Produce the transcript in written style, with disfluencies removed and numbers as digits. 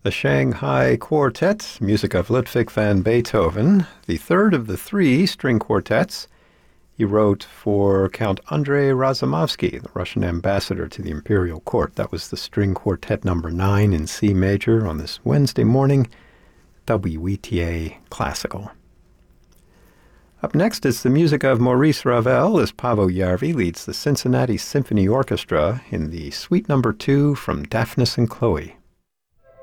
The Shanghai Quartet, music of Ludwig van Beethoven, the third of the three string quartets he wrote for Count Andrei Razumovsky, the Russian ambassador to the imperial court. That was the string quartet number 9 in C major on this Wednesday morning, WETA Classical. Up next is the music of Maurice Ravel as Paavo Järvi leads the Cincinnati Symphony Orchestra in the Suite Number 2 from Daphnis and Chloe.